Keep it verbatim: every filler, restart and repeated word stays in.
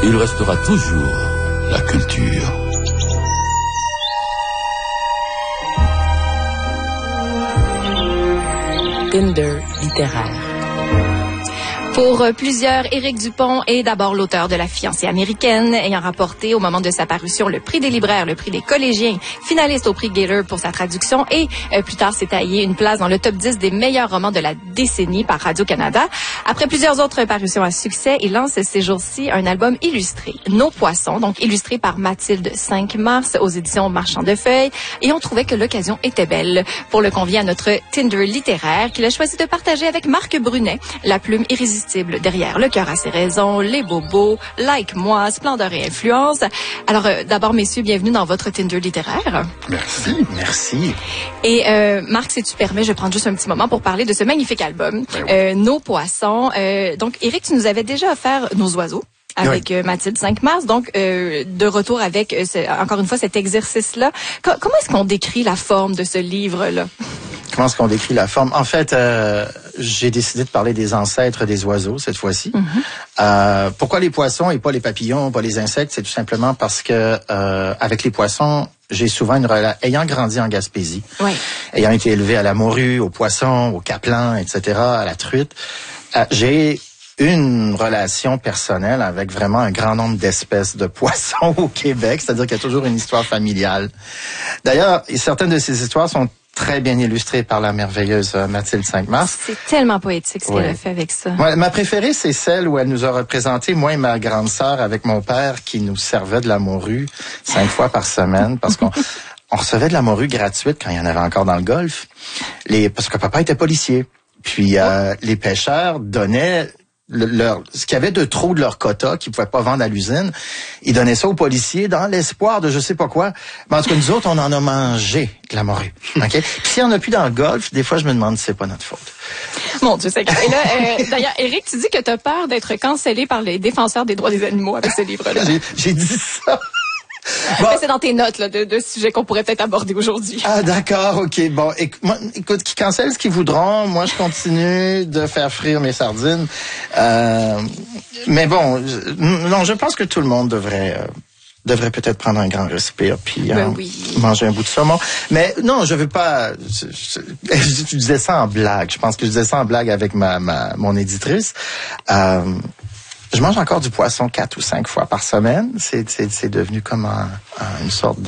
il restera toujours la culture. Tinder littéraire. Pour plusieurs, Éric Dupont est d'abord l'auteur de La fiancée américaine, ayant remporté au moment de sa parution le prix des libraires, le prix des collégiens, finaliste au prix Gaylor pour sa traduction et euh, plus tard s'est taillé une place dans le top dix des meilleurs romans de la décennie par Radio-Canada. Après plusieurs autres parutions à succès, il lance ces jours-ci un album illustré, Nos poissons, donc illustré par Mathilde cinq mars aux éditions Marchand de Feuilles, et on trouvait que l'occasion était belle pour le convier à notre Tinder littéraire qu'il a choisi de partager avec Marc Brunet, la plume irrésistible derrière Le cœur a ses raisons, Les bobos, Like moi, Splendeur et influence. Alors euh, d'abord messieurs, bienvenue dans votre Tinder littéraire. Merci, merci. Et euh, Marc, si tu permets, je vais prendre juste un petit moment pour parler de ce magnifique album, Ben oui. euh, Nos poissons. Euh, donc Éric, tu nous avais déjà offert Nos oiseaux avec oui. euh, Mathilde cinq mars, donc euh, de retour avec euh, ce, encore une fois cet exercice-là. Co- comment est-ce qu'on décrit la forme de ce livre-là? Comment est-ce qu'on décrit la forme? En fait, euh, j'ai décidé de parler des ancêtres des oiseaux cette fois-ci. Mm-hmm. Euh, pourquoi les poissons et pas les papillons, pas les insectes? C'est tout simplement parce que euh, avec les poissons, j'ai souvent une relation. Ayant grandi en Gaspésie, oui. ayant été élevé à la morue, aux poissons, au capelin, et cetera, à la truite, euh, j'ai une relation personnelle avec vraiment un grand nombre d'espèces de poissons au Québec, c'est-à-dire qu'il y a toujours une histoire familiale. D'ailleurs, certaines de ces histoires sont très bien illustrée par la merveilleuse Mathilde cinq mars. C'est tellement poétique ce oui. qu'elle a fait avec ça. Ouais, ma préférée, c'est celle où elle nous a représenté, moi et ma grande sœur, avec mon père, qui nous servait de la morue cinq fois par semaine, parce qu'on on recevait de la morue gratuite quand il y en avait encore dans le golfe, les, parce que papa était policier. Puis euh, les pêcheurs donnaient le, leur, ce qu'il y avait de trop de leur quota qu'ils pouvaient pas vendre à l'usine, ils donnaient ça aux policiers dans l'espoir de je sais pas quoi. Mais en tout cas, nous autres, on en a mangé de la morue. OK? Puis s'il y en a plus dans le golfe, des fois, je me demande si c'est pas notre faute. Mon Dieu, c'est Et là, euh, d'ailleurs, Éric, tu dis que tu as peur d'être cancellé par les défenseurs des droits des animaux avec ce livre-là. j'ai, j'ai dit ça. Bon. C'est dans tes notes là, de, de sujets qu'on pourrait peut-être aborder aujourd'hui. Ah d'accord, ok. Bon, éc- moi, écoute, qui cancellent ce qu'ils voudront. Moi, je continue de faire frire mes sardines. Euh, mais bon, je, non, je pense que tout le monde devrait... Euh, devrait peut-être prendre un grand respire puis ben hein, oui. manger un bout de saumon. Mais non, je veux pas... Je, je, je disais ça en blague. Je pense que je disais ça en blague avec ma, ma mon éditrice. Euh, je mange encore du poisson quatre ou cinq fois par semaine. C'est, c'est, c'est devenu comme un, un, une sorte de